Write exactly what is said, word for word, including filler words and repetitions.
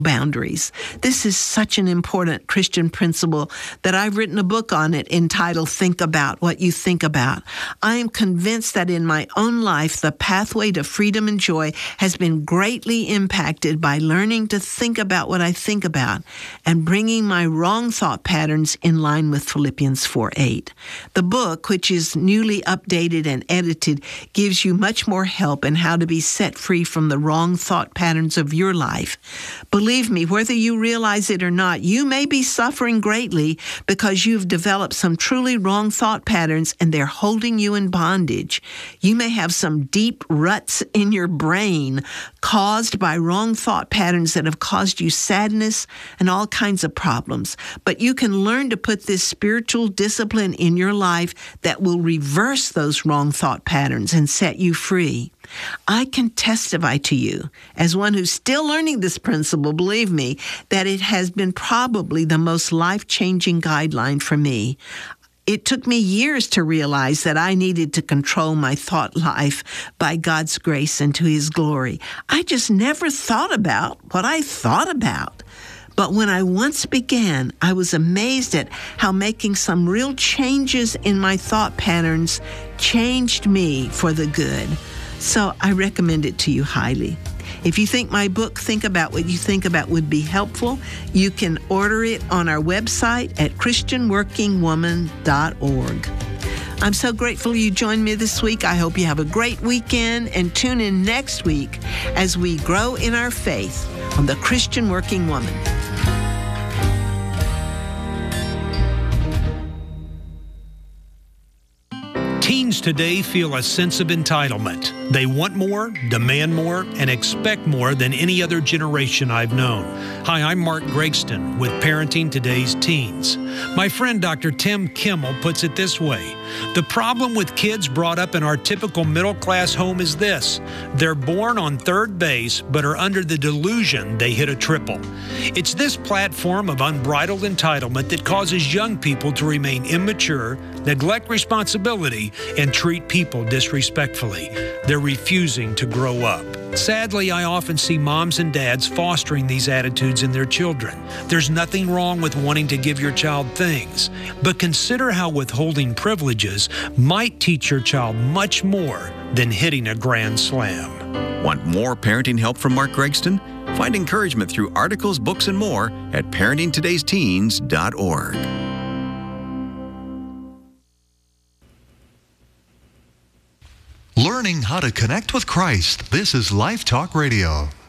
boundaries. This is such an important Christian principle that I've written a book on it entitled Think About What You Think About. I am convinced that in my own life, the pathway to freedom and joy has been greatly impacted by learning to think about what I think about and bringing my wrong thought patterns in line with Philippians four eight. The book, which is newly updated and edited, gives you much more help in how to be set free from the wrong thought patterns of your life. Believe Believe me, whether you realize it or not, you may be suffering greatly because you've developed some truly wrong thought patterns and they're holding you in bondage. You may have some deep ruts in your brain caused by wrong thought patterns that have caused you sadness and all kinds of problems. But you can learn to put this spiritual discipline in your life that will reverse those wrong thought patterns and set you free. I can testify to you, as one who's still learning this principle, believe me, that it has been probably the most life-changing guideline for me. It took me years to realize that I needed to control my thought life by God's grace and to His glory. I just never thought about what I thought about. But when I once began, I was amazed at how making some real changes in my thought patterns changed me for the good. So I recommend it to you highly. If you think my book, Think About What You Think About, would be helpful, you can order it on our website at christian working woman dot org. I'm so grateful you joined me this week. I hope you have a great weekend and tune in next week as we grow in our faith on the Christian Working Woman. Teens today feel a sense of entitlement. They want more, demand more, and expect more than any other generation I've known. Hi, I'm Mark Gregston with Parenting Today's Teens. My friend Doctor Tim Kimmel puts it this way: the problem with kids brought up in our typical middle-class home is this: they're born on third base but are under the delusion they hit a triple. It's this platform of unbridled entitlement that causes young people to remain immature, neglect responsibility, and treat people disrespectfully. They're refusing to grow up. Sadly, I often see moms and dads fostering these attitudes in their children. There's nothing wrong with wanting to give your child things, but consider how withholding privileges might teach your child much more than hitting a grand slam. Want more parenting help from Mark Gregston? Find encouragement through articles, books, and more at parenting todays teens dot org. Learning how to connect with Christ. This is Life Talk Radio.